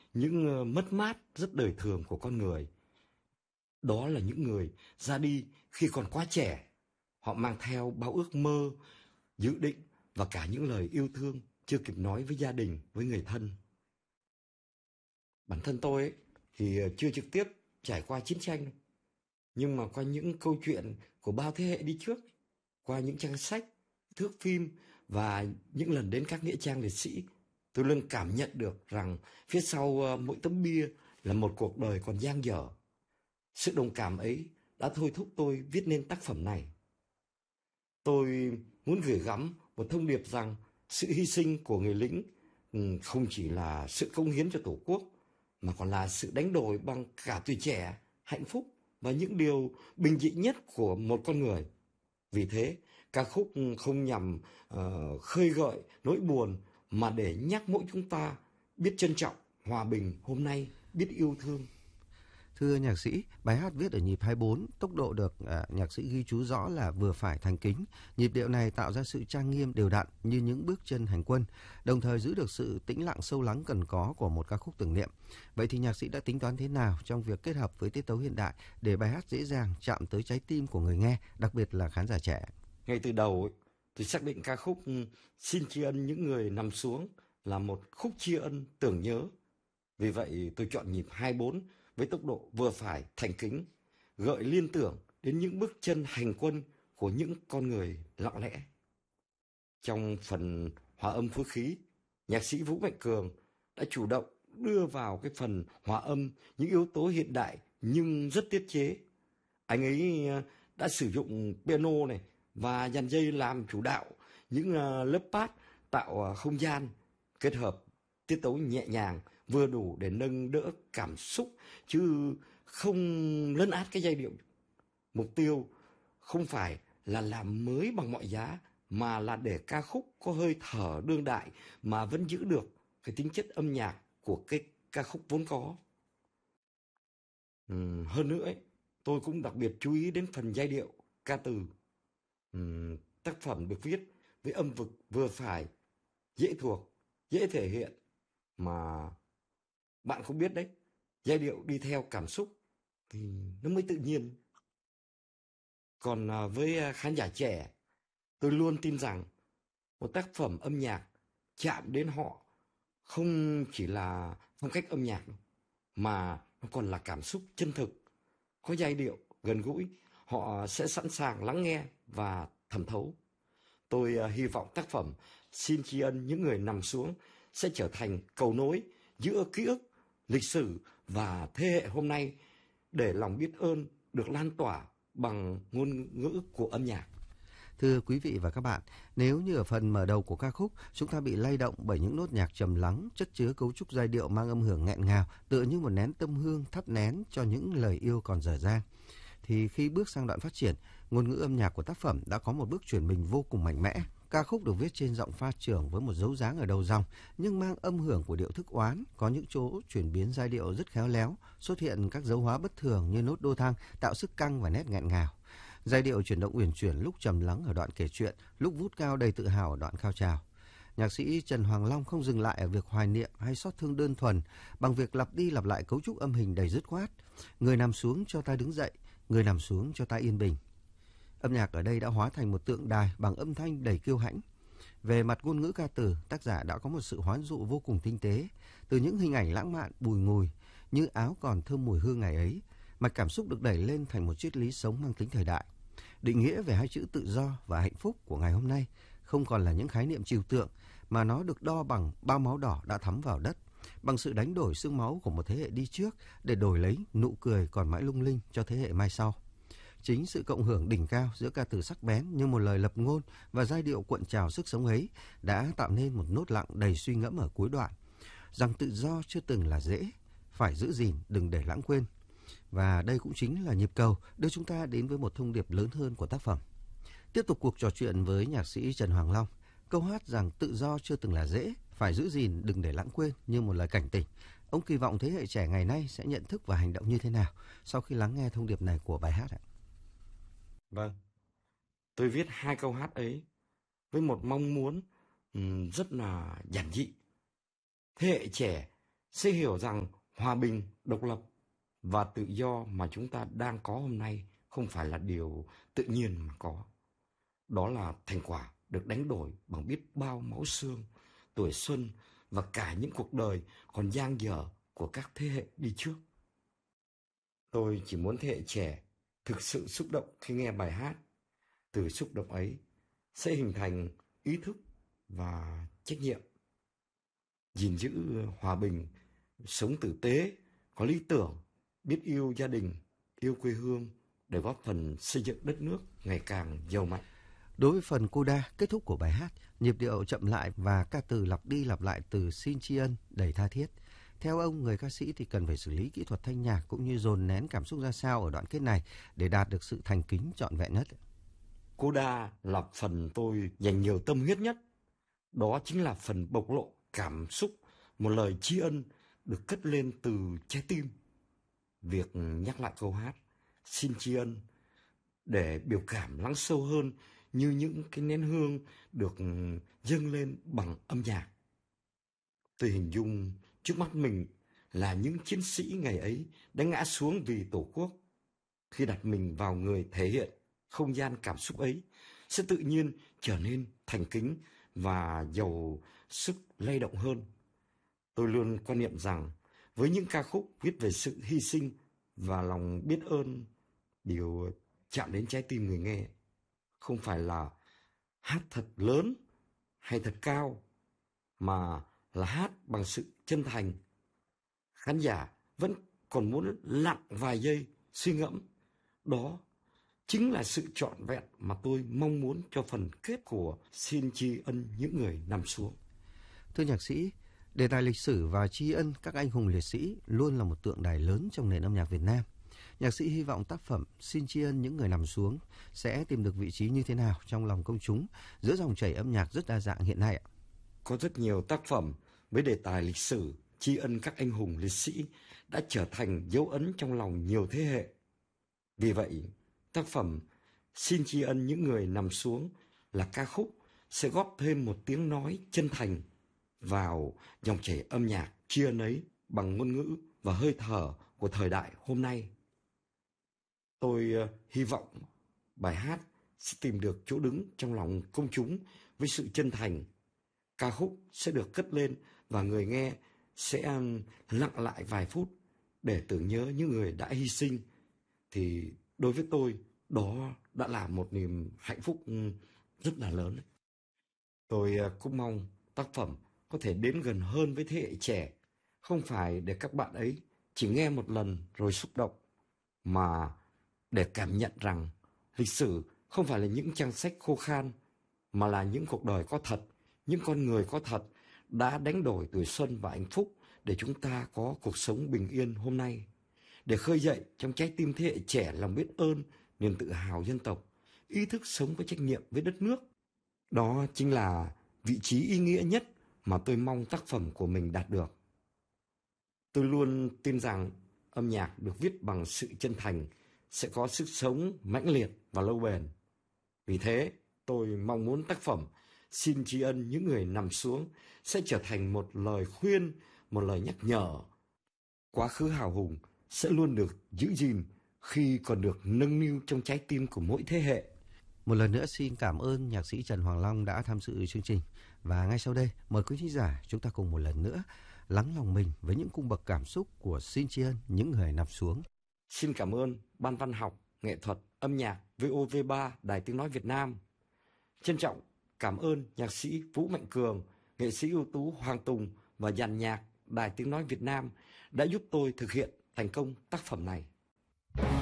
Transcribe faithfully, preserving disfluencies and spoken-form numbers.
những ờ, mất mát rất đời thường của con người. Đó là những người ra đi khi còn quá trẻ. Họ mang theo bao ước mơ, dự định và cả những lời yêu thương chưa kịp nói với gia đình, với người thân. Bản thân tôi ấy, thì ờ, chưa trực tiếp trải qua chiến tranh, nhưng mà qua những câu chuyện của bao thế hệ đi trước, qua những trang sách, thước phim và những lần đến các nghĩa trang liệt sĩ, tôi luôn cảm nhận được rằng phía sau ờ, mỗi tấm bia là một cuộc đời còn dang dở. Sự đồng cảm ấy đã thôi thúc tôi viết nên tác phẩm này. Tôi muốn gửi gắm một thông điệp rằng sự hy sinh của người lính ừ, không chỉ là sự cống hiến cho Tổ quốc, mà còn là sự đánh đổi bằng cả tuổi trẻ, hạnh phúc và những điều bình dị nhất của một con người. Vì thế, ca khúc không nhằm uh, khơi gợi nỗi buồn, mà để nhắc mỗi chúng ta biết trân trọng hòa bình hôm nay, biết yêu thương. Thưa nhạc sĩ, bài hát viết ở nhịp hai bốn, tốc độ được à, nhạc sĩ ghi chú rõ là vừa phải thành kính. Nhịp điệu này tạo ra sự trang nghiêm đều đặn như những bước chân hành quân, đồng thời giữ được sự tĩnh lặng sâu lắng cần có của một ca khúc tưởng niệm. Vậy thì nhạc sĩ đã tính toán thế nào trong việc kết hợp với tiết tấu hiện đại để bài hát dễ dàng chạm tới trái tim của người nghe, đặc biệt là khán giả trẻ? Ngay từ đầu, tôi xác định ca khúc Xin tri ân những người nằm xuống là một khúc tri ân tưởng nhớ. Vì vậy, tôi chọn nhịp hai bốn với tốc độ vừa phải thành kính, gợi liên tưởng đến những bước chân hành quân của những con người lặng lẽ. Trong phần hòa âm phối khí, nhạc sĩ Vũ Mạnh Cường đã chủ động đưa vào cái phần hòa âm những yếu tố hiện đại nhưng rất tiết chế. Anh ấy đã sử dụng piano này và dàn dây làm chủ đạo, những lớp bass tạo không gian, kết hợp tiết tấu nhẹ nhàng vừa đủ để nâng đỡ cảm xúc chứ không lấn át cái giai điệu. Mục tiêu không phải là làm mới bằng mọi giá, mà là để ca khúc có hơi thở đương đại mà vẫn giữ được cái tính chất âm nhạc của cái ca khúc vốn có. Ừ, hơn nữa ấy, tôi cũng đặc biệt chú ý đến phần giai điệu, ca từ. Ừ, tác phẩm được viết với âm vực vừa phải, dễ thuộc, dễ thể hiện, mà bạn không biết đấy, giai điệu đi theo cảm xúc thì nó mới tự nhiên. Còn à, với à, khán giả trẻ, tôi luôn tin rằng một tác phẩm âm nhạc chạm đến họ không chỉ là phong cách âm nhạc, mà nó còn là cảm xúc chân thực, có giai điệu gần gũi, họ sẽ sẵn sàng lắng nghe và thẩm thấu. Tôi uh, hy vọng tác phẩm Xin tri ân những người nằm xuống sẽ trở thành cầu nối giữa ký ức, lịch sử và thế hệ hôm nay, để lòng biết ơn được lan tỏa bằng ngôn ngữ của âm nhạc. Thưa quý vị và các bạn, nếu như ở phần mở đầu của ca khúc, chúng ta bị lay động bởi những nốt nhạc trầm lắng, chất chứa cấu trúc giai điệu mang âm hưởng nghẹn ngào, tựa như một nén tâm hương thắp nén cho những lời yêu còn dở dang, thì khi bước sang đoạn phát triển, ngôn ngữ âm nhạc của tác phẩm đã có một bước chuyển mình vô cùng mạnh mẽ. Ca khúc được viết trên giọng pha trưởng với một dấu dáng ở đầu dòng, nhưng mang âm hưởng của điệu thức oán, có những chỗ chuyển biến giai điệu rất khéo léo, xuất hiện các dấu hóa bất thường như nốt đô thang tạo sức căng và nét nghẹn ngào. Giai điệu chuyển động uyển chuyển, lúc trầm lắng ở đoạn kể chuyện, lúc vút cao đầy tự hào ở đoạn cao trào. Nhạc sĩ Trần Hoàng Long không dừng lại ở việc hoài niệm hay xót thương đơn thuần, bằng việc lặp đi lặp lại cấu trúc âm hình đầy dứt khoát. Người nằm xuống cho ta đứng dậy, người nằm xuống cho ta yên bình. Âm nhạc ở đây đã hóa thành một tượng đài bằng âm thanh đầy kiêu hãnh. Về mặt ngôn ngữ ca từ, tác giả đã có một sự hoán dụ vô cùng tinh tế. Từ những hình ảnh lãng mạn bùi ngùi như áo còn thơm mùi hương ngày ấy, mạch cảm xúc được đẩy lên thành một triết lý sống mang tính thời đại. Định nghĩa về hai chữ tự do và hạnh phúc của ngày hôm nay không còn là những khái niệm trừu tượng, mà nó được đo bằng bao máu đỏ đã thấm vào đất, bằng sự đánh đổi xương máu của một thế hệ đi trước để đổi lấy nụ cười còn mãi lung linh cho thế hệ mai sau. Chính sự cộng hưởng đỉnh cao giữa ca từ sắc bén như một lời lập ngôn và giai điệu cuộn trào sức sống ấy đã tạo nên một nốt lặng đầy suy ngẫm ở cuối đoạn, rằng tự do chưa từng là dễ, phải giữ gìn đừng để lãng quên. Và đây cũng chính là nhịp cầu đưa chúng ta đến với một thông điệp lớn hơn của tác phẩm. Tiếp tục cuộc trò chuyện với nhạc sĩ Trần Hoàng Long, câu hát rằng tự do chưa từng là dễ, phải giữ gìn đừng để lãng quên như một lời cảnh tỉnh. Ông kỳ vọng thế hệ trẻ ngày nay sẽ nhận thức và hành động như thế nào sau khi lắng nghe thông điệp này của bài hát ạ? Vâng, tôi viết hai câu hát ấy với một mong muốn um, rất là giản dị. Thế hệ trẻ sẽ hiểu rằng hòa bình, độc lập và tự do mà chúng ta đang có hôm nay không phải là điều tự nhiên mà có. Đó là thành quả được đánh đổi bằng biết bao máu xương, tuổi xuân và cả những cuộc đời còn dang dở của các thế hệ đi trước. Tôi chỉ muốn thế hệ trẻ thực sự xúc động khi nghe bài hát. Từ xúc động ấy sẽ hình thành ý thức và trách nhiệm. Gìn giữ hòa bình, sống tử tế, có lý tưởng, biết yêu gia đình, yêu quê hương để góp phần xây dựng đất nước ngày càng giàu mạnh. Đối với phần coda kết thúc của bài hát, nhịp điệu chậm lại và ca từ lặp đi lặp lại từ xin tri ân đầy tha thiết. Theo ông, người ca sĩ thì cần phải xử lý kỹ thuật thanh nhạc cũng như dồn nén cảm xúc ra sao ở đoạn kết này để đạt được sự thành kính trọn vẹn nhất. Coda là phần tôi dành nhiều tâm huyết nhất. Đó chính là phần bộc lộ cảm xúc, một lời tri ân được cất lên từ trái tim. Việc nhắc lại câu hát xin tri ân để biểu cảm lắng sâu hơn như những cái nén hương được dâng lên bằng âm nhạc. Tôi hình dung trước mắt mình là những chiến sĩ ngày ấy đã ngã xuống vì Tổ quốc. Khi đặt mình vào người thể hiện không gian cảm xúc ấy sẽ tự nhiên trở nên thành kính và giàu sức lay động hơn. Tôi luôn quan niệm rằng với những ca khúc viết về sự hy sinh và lòng biết ơn, điều chạm đến trái tim người nghe không phải là hát thật lớn hay thật cao, mà là hát bằng sự chân thành. Khán giả vẫn còn muốn lặng vài giây suy ngẫm. Đó chính là sự trọn vẹn mà tôi mong muốn cho phần kết của xin tri ân những người nằm xuống. Thưa nhạc sĩ, đề tài lịch sử và tri ân các anh hùng liệt sĩ luôn là một tượng đài lớn trong nền âm nhạc Việt Nam. Nhạc sĩ hy vọng tác phẩm Xin tri ân những người nằm xuống sẽ tìm được vị trí như thế nào trong lòng công chúng giữa dòng chảy âm nhạc rất đa dạng hiện nay ạ? Có rất nhiều tác phẩm với đề tài lịch sử tri ân các anh hùng liệt sĩ đã trở thành dấu ấn trong lòng nhiều thế hệ. Vì vậy, tác phẩm Xin tri ân những người nằm xuống là ca khúc sẽ góp thêm một tiếng nói chân thành vào dòng chảy âm nhạc tri ân ấy bằng ngôn ngữ và hơi thở của thời đại hôm nay. Tôi uh, hy vọng bài hát sẽ tìm được chỗ đứng trong lòng công chúng với sự chân thành. Ca khúc sẽ được cất lên và người nghe sẽ um, lặng lại vài phút để tưởng nhớ những người đã hy sinh. Thì đối với tôi, đó đã là một niềm hạnh phúc um, rất là lớn. Tôi uh, cũng mong tác phẩm có thể đến gần hơn với thế hệ trẻ, không phải để các bạn ấy chỉ nghe một lần rồi xúc động, mà để cảm nhận rằng lịch sử không phải là những trang sách khô khan, mà là những cuộc đời có thật, những con người có thật đã đánh đổi tuổi xuân và hạnh phúc để chúng ta có cuộc sống bình yên hôm nay, để khơi dậy trong trái tim thế hệ trẻ lòng biết ơn, niềm tự hào dân tộc, ý thức sống có trách nhiệm với đất nước. Đó chính là vị trí ý nghĩa nhất mà tôi mong tác phẩm của mình đạt được. Tôi luôn tin rằng âm nhạc được viết bằng sự chân thành sẽ có sức sống mãnh liệt và lâu bền. Vì thế, tôi mong muốn tác phẩm Xin tri ân những người nằm xuống sẽ trở thành một lời khuyên, một lời nhắc nhở. Quá khứ hào hùng sẽ luôn được giữ gìn khi còn được nâng niu trong trái tim của mỗi thế hệ. Một lần nữa xin cảm ơn nhạc sĩ Trần Hoàng Long đã tham dự chương trình. Và ngay sau đây, mời quý khán giả chúng ta cùng một lần nữa lắng lòng mình với những cung bậc cảm xúc của Xin tri ân những người nằm xuống. Xin cảm ơn Ban Văn học, Nghệ thuật, Âm nhạc vê o vê ba Đài Tiếng Nói Việt Nam. Trân trọng cảm ơn nhạc sĩ Vũ Mạnh Cường, nghệ sĩ ưu tú Hoàng Tùng và dàn nhạc Đài Tiếng Nói Việt Nam đã giúp tôi thực hiện thành công tác phẩm này.